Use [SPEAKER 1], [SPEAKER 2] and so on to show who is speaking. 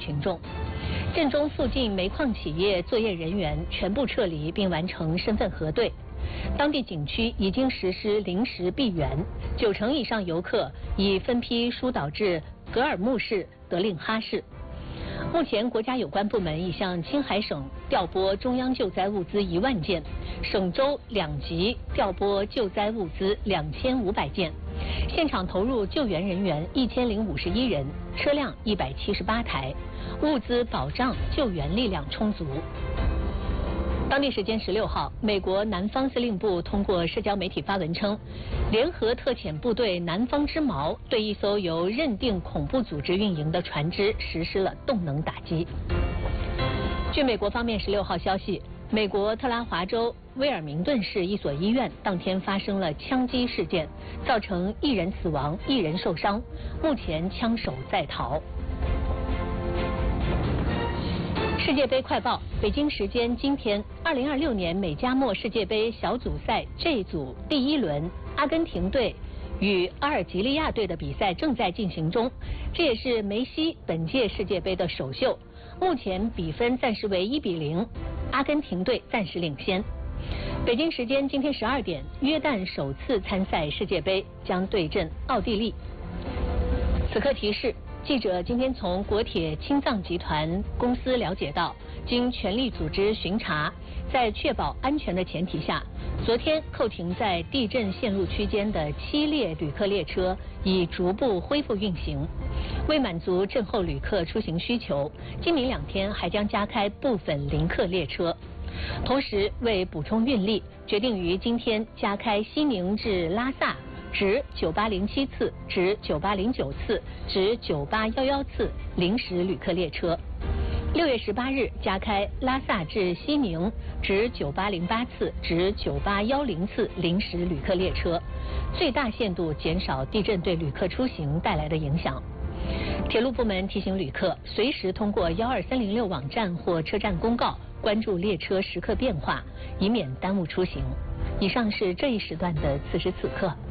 [SPEAKER 1] 群众。震中附近煤矿企业作业人员全部撤离，并完成身份核对。当地景区已经实施临时闭园，90%以上游客已分批疏导至格尔木市、德令哈市。目前，国家有关部门已向青海省调拨中央救灾物资1万件，省州2级调拨救灾物资2500件，现场投入救援人员1051人，车辆178台，物资保障救援力量充足。当地时间16号，美国南方司令部通过社交媒体发文称，联合特遣部队南方之矛对一艘由认定恐怖组织运营的船只实施了动能打击。据美国方面16号消息，美国特拉华州威尔明顿市一所医院当天发生了枪击事件，造成1人死亡，1人受伤，目前枪手在逃。世界杯快报：北京时间今天，2026年美加墨世界杯小组赛 J 组第1轮，阿根廷队与阿尔及利亚队的比赛正在进行中，这也是梅西本届世界杯的首秀。目前比分暂时为1-0，阿根廷队暂时领先。北京时间今天12点，约旦首次参赛世界杯将对阵奥地利。此刻提示。记者今天从国铁青藏集团公司了解到，经全力组织巡查，在确保安全的前提下，昨天扣停在地震线路区间的7列旅客列车已逐步恢复运行。为满足震后旅客出行需求，今明2天还将加开部分临客列车。同时，为补充运力，决定于今天加开西宁至拉萨直9807次、直9809次、直9811次临时旅客列车。6月18日加开拉萨至西宁直9808次、直9810次临时旅客列车，最大限度减少地震对旅客出行带来的影响。铁路部门提醒旅客，随时通过12306网站或车站公告关注列车时刻变化，以免耽误出行。以上是这一时段的此时此刻。